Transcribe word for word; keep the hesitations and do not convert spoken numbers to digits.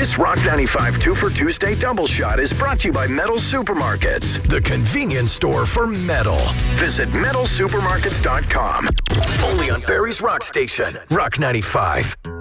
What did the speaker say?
This Rock ninety-five two for Tuesday double shot is brought to you by Metal Supermarkets, the convenience store for metal. Visit metal supermarkets dot com. Only on Barry's Rock Station, Rock ninety-five.